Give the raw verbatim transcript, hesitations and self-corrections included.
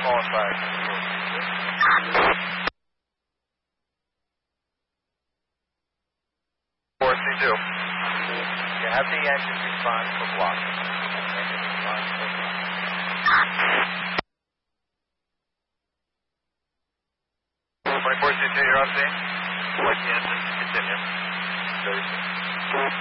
small fire. four C two. You have the engine response for block. Engine response for block. twenty-four C two, you're off scene. What's the engine? Continue. thirty-six.